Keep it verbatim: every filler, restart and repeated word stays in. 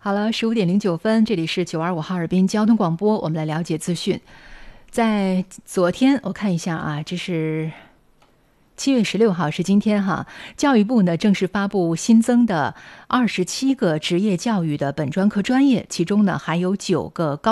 好了，十五点零九分，这里是九二五哈尔滨交通广播，我们来了解资讯。在昨天，我看一下啊，这是七月十六号，是今天哈。教育部呢正式发布新增的二十七个职业教育的本专科专业，其中呢还有九个高。